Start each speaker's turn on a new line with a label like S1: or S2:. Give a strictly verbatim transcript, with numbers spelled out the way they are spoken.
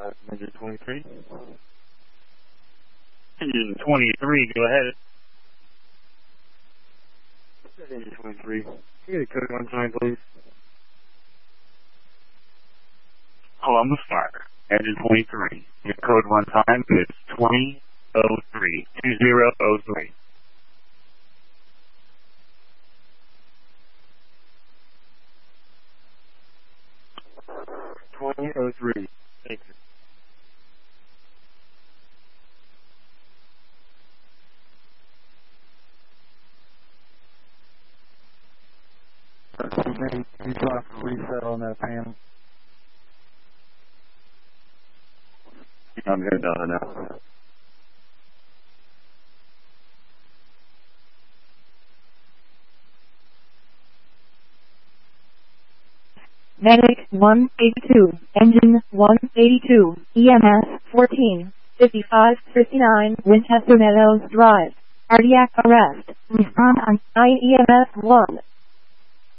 S1: Engine twenty-three.
S2: Engine twenty-three, go ahead.
S1: Engine twenty-three. Can you get a code one time, please?
S2: Columbus Fire. Engine twenty-three. Your code one time is twenty oh three. two zero oh three.
S1: twenty oh three. Thank you.
S3: Maybe you talk reset on that panel.
S1: I'm heading down now.
S4: Medic one eighty-two, Engine one eighty-two, E M S fourteen, fifty-five fifty-nine, Winchester Meadows Drive. Cardiac arrest. Respond on I E M S one.